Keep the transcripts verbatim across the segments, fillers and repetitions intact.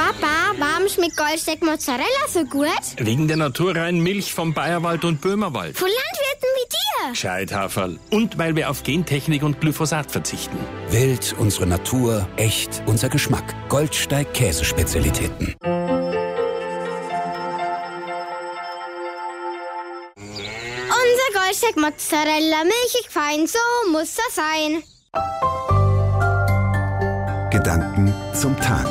Papa, warum schmeckt Goldsteak Mozzarella so gut? Wegen der naturreinen Milch vom Bayerwald und Böhmerwald. Von Landwirten wie dir. Scheithaferl. Und weil wir auf Gentechnik und Glyphosat verzichten. Wild, unsere Natur, echt, unser Geschmack. Goldsteig Käsespezialitäten. Unser Goldsteak Mozzarella, milchig fein, so muss er sein. Gedanken zum Tag.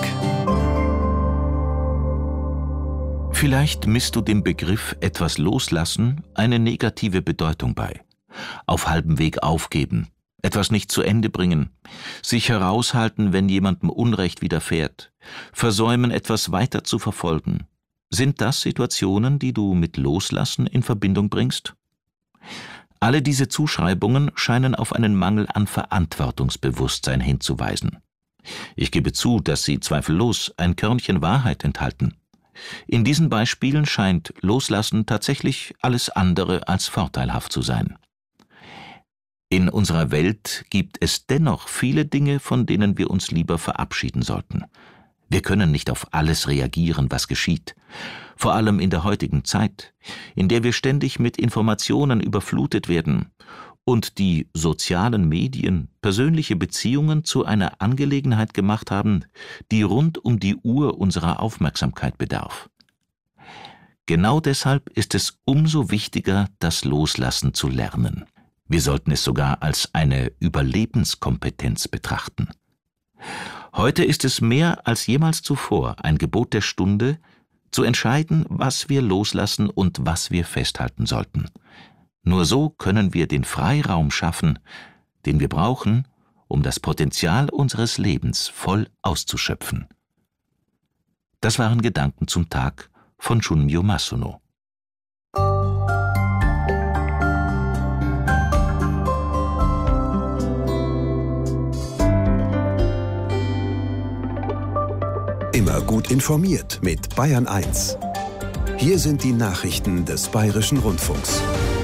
Vielleicht misst du dem Begriff etwas loslassen eine negative Bedeutung bei. Auf halbem Weg aufgeben, etwas nicht zu Ende bringen, sich heraushalten, wenn jemandem Unrecht widerfährt, versäumen, etwas weiter zu verfolgen. Sind das Situationen, die du mit Loslassen in Verbindung bringst? Alle diese Zuschreibungen scheinen auf einen Mangel an Verantwortungsbewusstsein hinzuweisen. Ich gebe zu, dass sie zweifellos ein Körnchen Wahrheit enthalten. In diesen Beispielen scheint Loslassen tatsächlich alles andere als vorteilhaft zu sein. In unserer Welt gibt es dennoch viele Dinge, von denen wir uns lieber verabschieden sollten. Wir können nicht auf alles reagieren, was geschieht. Vor allem in der heutigen Zeit, in der wir ständig mit Informationen überflutet werden und die sozialen Medien persönliche Beziehungen zu einer Angelegenheit gemacht haben, die rund um die Uhr unserer Aufmerksamkeit bedarf. Genau deshalb ist es umso wichtiger, das Loslassen zu lernen. Wir sollten es sogar als eine Überlebenskompetenz betrachten. Heute ist es mehr als jemals zuvor ein Gebot der Stunde, zu entscheiden, was wir loslassen und was wir festhalten sollten. Nur so können wir den Freiraum schaffen, den wir brauchen, um das Potenzial unseres Lebens voll auszuschöpfen. Das waren Gedanken zum Tag von Shunmyo Masuno. Immer gut informiert mit Bayern eins. Hier sind die Nachrichten des Bayerischen Rundfunks.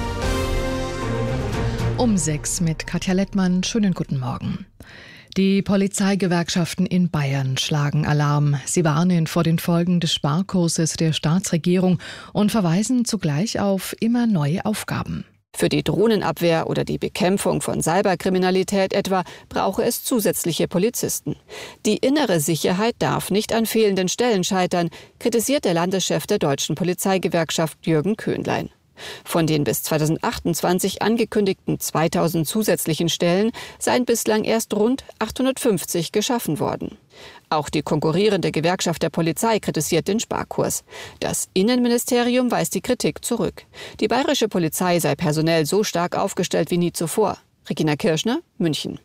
Um sechs mit Katja Lettmann. Schönen guten Morgen. Die Polizeigewerkschaften in Bayern schlagen Alarm. Sie warnen vor den Folgen des Sparkurses der Staatsregierung und verweisen zugleich auf immer neue Aufgaben. Für die Drohnenabwehr oder die Bekämpfung von Cyberkriminalität etwa brauche es zusätzliche Polizisten. Die innere Sicherheit darf nicht an fehlenden Stellen scheitern, kritisiert der Landeschef der Deutschen Polizeigewerkschaft Jürgen Köhnlein. Von den bis zweitausendachtundzwanzig angekündigten zweitausend zusätzlichen Stellen seien bislang erst rund achthundertfünfzig geschaffen worden. Auch die konkurrierende Gewerkschaft der Polizei kritisiert den Sparkurs. Das Innenministerium weist die Kritik zurück. Die bayerische Polizei sei personell so stark aufgestellt wie nie zuvor. Regina Kirschner, München.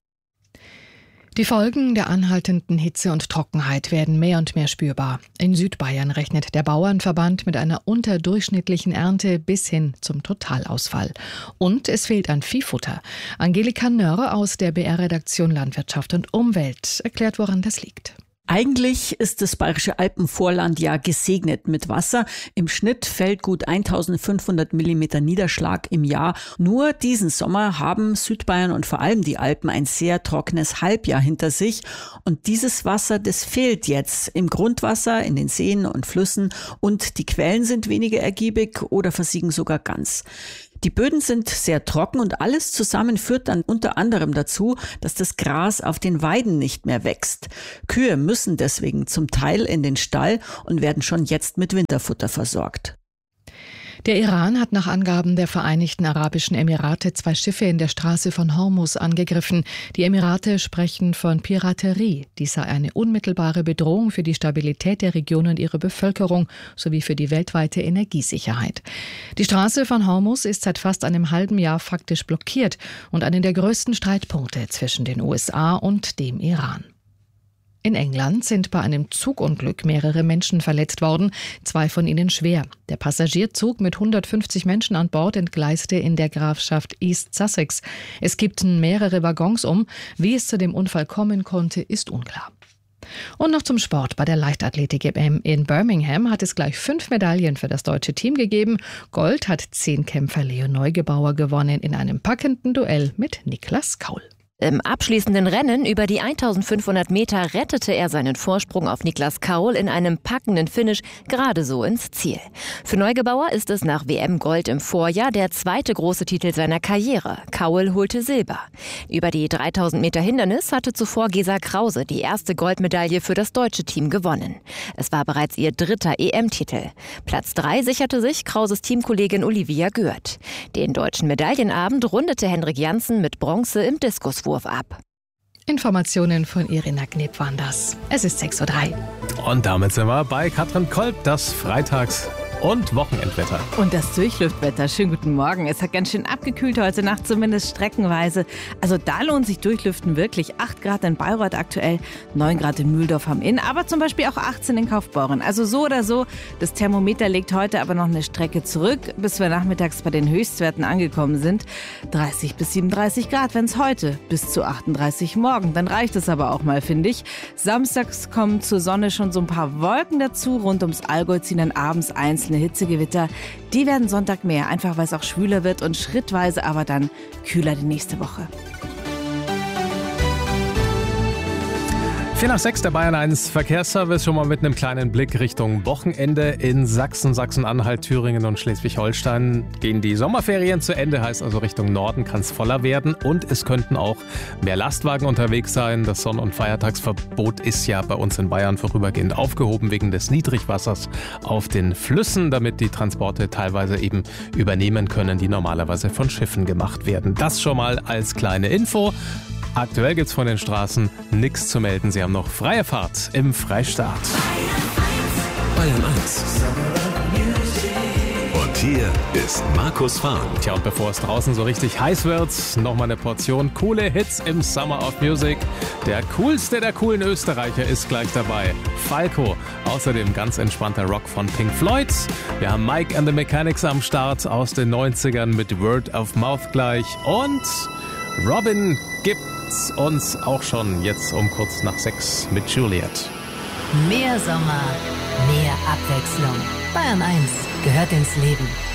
Die Folgen der anhaltenden Hitze und Trockenheit werden mehr und mehr spürbar. In Südbayern rechnet der Bauernverband mit einer unterdurchschnittlichen Ernte bis hin zum Totalausfall. Und es fehlt an Viehfutter. Angelika Nörre aus der B R-Redaktion Landwirtschaft und Umwelt erklärt, woran das liegt. Eigentlich ist das bayerische Alpenvorland ja gesegnet mit Wasser. Im Schnitt fällt gut eintausendfünfhundert Millimeter Niederschlag im Jahr. Nur diesen Sommer haben Südbayern und vor allem die Alpen ein sehr trockenes Halbjahr hinter sich. Und dieses Wasser, das fehlt jetzt im Grundwasser, in den Seen und Flüssen. Und die Quellen sind weniger ergiebig oder versiegen sogar ganz. Die Böden sind sehr trocken und alles zusammen führt dann unter anderem dazu, dass das Gras auf den Weiden nicht mehr wächst. Kühe müssen deswegen zum Teil in den Stall und werden schon jetzt mit Winterfutter versorgt. Der Iran hat nach Angaben der Vereinigten Arabischen Emirate zwei Schiffe in der Straße von Hormuz angegriffen. Die Emirate sprechen von Piraterie. Dies sei eine unmittelbare Bedrohung für die Stabilität der Region und ihre Bevölkerung sowie für die weltweite Energiesicherheit. Die Straße von Hormuz ist seit fast einem halben Jahr faktisch blockiert und einer der größten Streitpunkte zwischen den U S A und dem Iran. In England sind bei einem Zugunglück mehrere Menschen verletzt worden, zwei von ihnen schwer. Der Passagierzug mit hundertfünfzig Menschen an Bord entgleiste in der Grafschaft East Sussex. Es kippten mehrere Waggons um. Wie es zu dem Unfall kommen konnte, ist unklar. Und noch zum Sport. Bei der Leichtathletik-E M in Birmingham hat es gleich fünf Medaillen für das deutsche Team gegeben. Gold hat Zehnkämpfer Leo Neugebauer gewonnen in einem packenden Duell mit Niklas Kaul. Im abschließenden Rennen über die eintausendfünfhundert Meter rettete er seinen Vorsprung auf Niklas Kaul in einem packenden Finish gerade so ins Ziel. Für Neugebauer ist es nach W M-Gold im Vorjahr der zweite große Titel seiner Karriere. Kaul holte Silber. Über die dreitausend Meter Hindernis hatte zuvor Gesa Krause die erste Goldmedaille für das deutsche Team gewonnen. Es war bereits ihr dritter E M-Titel. Platz drei sicherte sich Krauses Teamkollegin Olivia Gürt. Den deutschen Medaillenabend rundete Henrik Janssen mit Bronze im Diskuswurf ab. Informationen von Irina Kneb waren das. Es ist sechs Uhr drei. Und damit sind wir bei Katrin Kolb, das Freitags- und Wochenendwetter. Und das Durchlüftwetter. Schönen guten Morgen. Es hat ganz schön abgekühlt heute Nacht, zumindest streckenweise. Also da lohnt sich Durchlüften wirklich. acht Grad in Bayreuth aktuell, neun Grad in Mühldorf am Inn, aber zum Beispiel auch achtzehn in Kaufbeuren. Also so oder so, das Thermometer legt heute aber noch eine Strecke zurück, bis wir nachmittags bei den Höchstwerten angekommen sind. dreißig bis siebenunddreißig Grad, wenn es heute, bis zu achtunddreißig morgen. Dann reicht es aber auch mal, finde ich. Samstags kommen zur Sonne schon so ein paar Wolken dazu. Rund ums Allgäu ziehen dann abends einzelne Hitzegewitter. Die werden Sonntag mehr, einfach weil es auch schwüler wird und schrittweise aber dann kühler die nächste Woche. vier nach sechs, der Bayern eins Verkehrsservice, schon mal mit einem kleinen Blick Richtung Wochenende. In Sachsen, Sachsen-Anhalt, Thüringen und Schleswig-Holstein gehen die Sommerferien zu Ende, heißt also Richtung Norden kann es voller werden und es könnten auch mehr Lastwagen unterwegs sein. Das Sonn- und Feiertagsverbot ist ja bei uns in Bayern vorübergehend aufgehoben wegen des Niedrigwassers auf den Flüssen, damit die Transporte teilweise eben übernehmen können, die normalerweise von Schiffen gemacht werden. Das schon mal als kleine Info. Aktuell gibt's von den Straßen nichts zu melden. Sie haben noch freie Fahrt im Freistaat. Bayern eins. Und hier ist Markus Fahren. Tja, und bevor es draußen so richtig heiß wird, nochmal eine Portion coole Hits im Summer of Music. Der coolste der coolen Österreicher ist gleich dabei. Falco. Außerdem ganz entspannter Rock von Pink Floyd. Wir haben Mike and the Mechanics am Start aus den neunzigern mit Word of Mouth gleich. Und Robin gibt's uns auch schon jetzt um kurz nach sechs mit Juliet. Mehr Sommer, mehr Abwechslung. Bayern eins gehört ins Leben.